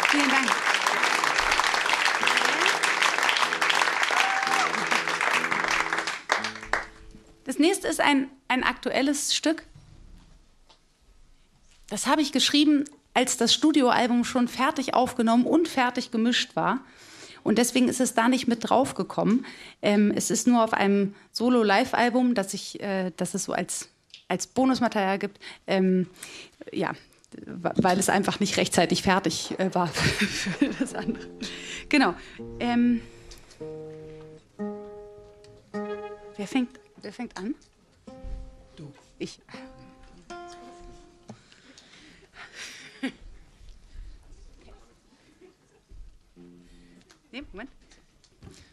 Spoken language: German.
Vielen Dank. Das nächste ist ein aktuelles Stück. Das habe ich geschrieben, als das Studioalbum schon fertig aufgenommen und fertig gemischt war. Und deswegen ist es da nicht mit draufgekommen. Es ist nur auf einem Solo-Live-Album, das es so als Bonusmaterial gibt. Ja, weil es einfach nicht rechtzeitig fertig war für das andere. Genau. Wer fängt an? Du. Ich.